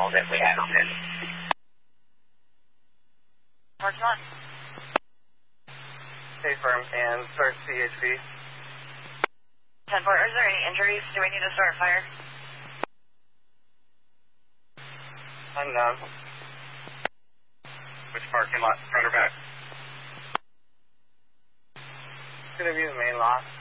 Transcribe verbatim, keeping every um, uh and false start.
told if we had it. Mark one. Stay firm and start C H V. ten four, is there any injuries? Do we need to start fire? Unknown. Which parking lot? Front or back? It's going to be the main lot.